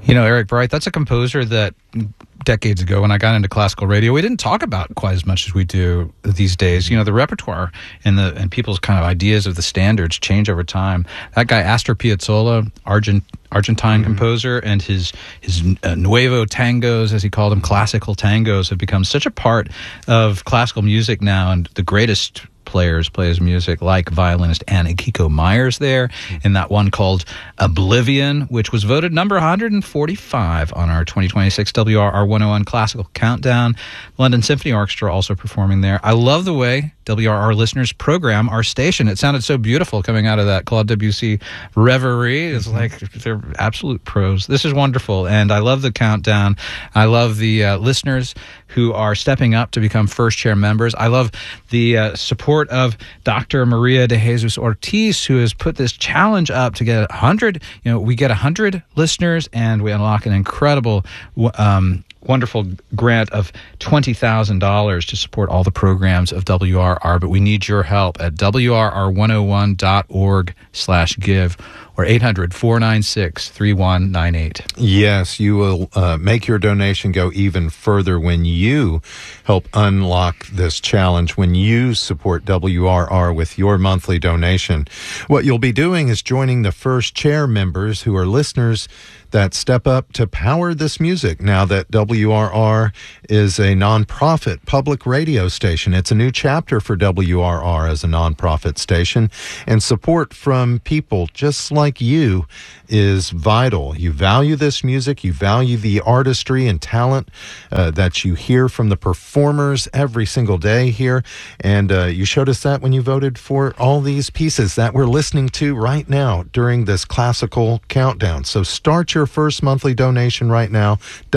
You know, Eric Bright, that's a composer that decades ago when I got into classical radio, we didn't talk about quite as much as we do these days. You know, the repertoire and people's kind of ideas of the standards change over time. That guy, Astor Piazzolla, Argentine composer, and his nuevo tangos, as he called them, classical tangos, have become such a part of classical music now, and the greatest players play his music, like violinist Anna Kiko Myers there, in that one called Oblivion, which was voted number 145 on our 2026 WRR 101 Classical Countdown. London Symphony Orchestra also performing there. I love the way WRR listeners program our station. It sounded so beautiful coming out of that Claude Debussy reverie. It's like they're absolute pros. This is wonderful, and I love the countdown. I love the listeners who are stepping up to become first chair members. I love the support of Dr. Maria de Jesus Ortiz, who has put this challenge up to get 100. You know, we get 100 listeners, and we unlock an incredible wonderful grant of $20,000 to support all the programs of WRR, but we need your help at WRR101.org/give or 800-496-3198. Yes, you will make your donation go even further when you help unlock this challenge, when you support WRR with your monthly donation. What you'll be doing is joining the first chair members who are listeners that step up to power this music now that WRR is a nonprofit public radio station. It's a new chapter for WRR as a nonprofit station, and support from people just like you is vital. You value this music, you value the artistry and talent that you hear from the performers every single day here, and you showed us that when you voted for all these pieces that we're listening to right now during this classical countdown. So start your first monthly donation right now,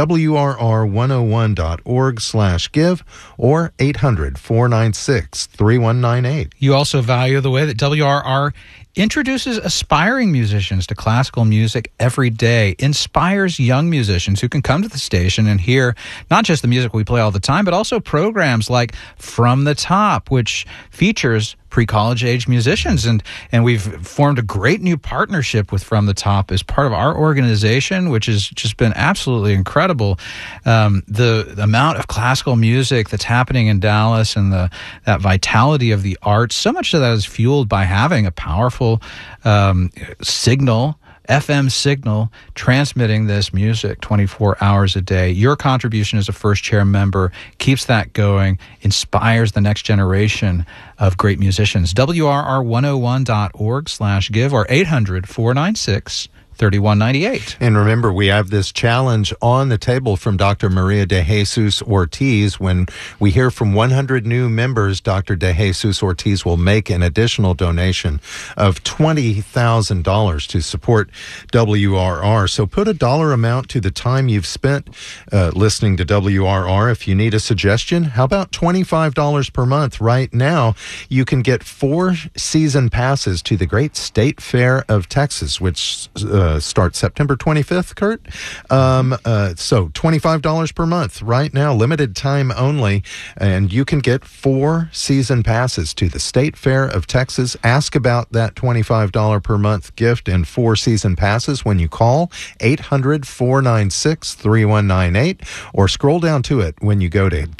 WRR101.org/give or 800-496-3198. You also value the way that WRR introduces aspiring musicians to classical music every day, inspires young musicians who can come to the station and hear not just the music we play all the time, but also programs like From the Top, which features pre-college age musicians. And we've formed a great new partnership with From the Top as part of our organization, which has just been absolutely incredible. The amount of classical music that's happening in Dallas and that vitality of the arts, so much of that is fueled by having a powerful signal, FM signal, transmitting this music 24 hours a day. Your contribution as a first chair member keeps that going, inspires the next generation of great musicians. WRR101.org/give or 800-496-3198. And remember, we have this challenge on the table from Dr. Maria de Jesus Ortiz. When we hear from 100 new members, Dr. de Jesus Ortiz will make an additional donation of $20,000 to support WRR. So put a dollar amount to the time you've spent listening to WRR. If you need a suggestion, how about $25 per month? Right now, you can get 4 season passes to the Great State Fair of Texas, which starts September 25th, Kurt. So $25 per month right now, limited time only, and you can get 4 season passes to the State Fair of Texas. Ask about that $25 per month gift and 4 season passes when you call 800-496-3198 or scroll down to it when you go to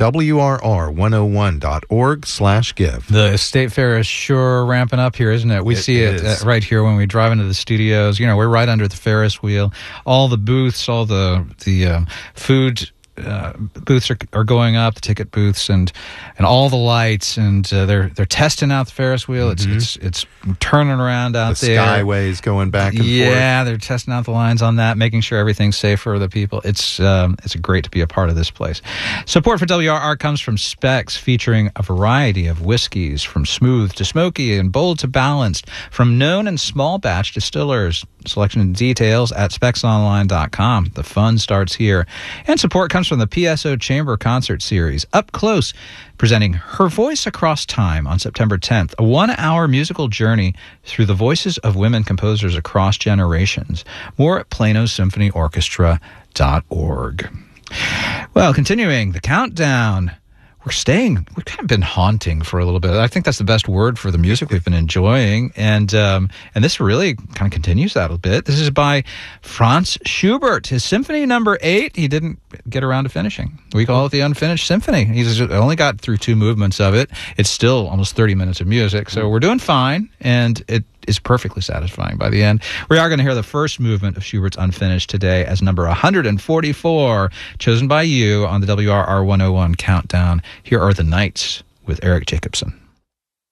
WRR101.org/give. The State Fair is sure ramping up here, isn't it? We see it right here when we drive into the studios. You know, we're right under the Ferris wheel. All the booths, all the food booths are going up, the ticket booths, and all the lights, and they're testing out the Ferris wheel. It's turning around out there. The skyways going back and forth. Yeah, they're testing out the lines on that, making sure everything's safe for the people. It's great to be a part of this place. Support for WRR comes from Specs, featuring a variety of whiskeys, from smooth to smoky and bold to balanced, from known and small batch distillers. Selection and details at specsonline.com. The fun starts here. And support comes from the PSO Chamber Concert Series, Up Close, presenting Her Voice Across Time on September 10th, a 1-hour musical journey through the voices of women composers across generations. More at PlanoSymphonyOrchestra.org. Well, continuing the countdown, we've kind of been haunting for a little bit. I think that's the best word for the music we've been enjoying. And this really kind of continues that a bit. This is by Franz Schubert, his Symphony No. 8. He didn't get around to finishing. We call it the Unfinished Symphony. He's only got through 2 movements of it. It's still almost 30 minutes of music. So we're doing fine. And it is perfectly satisfying by the end. We are going to hear the first movement of Schubert's Unfinished today as number 144, chosen by you on the WRR 101 Countdown. Here are the Knights with Eric Jacobson.